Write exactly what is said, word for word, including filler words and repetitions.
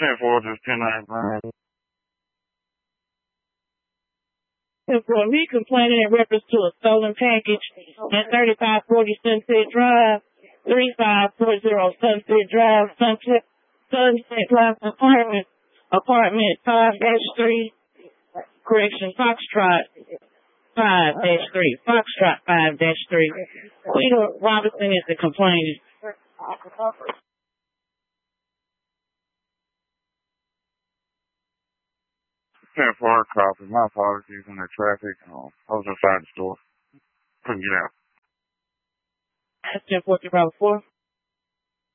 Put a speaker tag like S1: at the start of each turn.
S1: ten four, just ten nine.
S2: For me complaining in reference to a stolen package at thirty-five forty Sunset Drive, thirty-five forty Sunset Drive, Sunset, Sunset Drive Apartment, Apartment five dash three, correction, Foxtrot five dash three, Foxtrot five dash three. Peter Robinson is the complainant.
S1: ten four, copy. My apologies on the traffic. Oh, I was inside the store. Couldn't get out.
S2: That's ten four, Bravo four.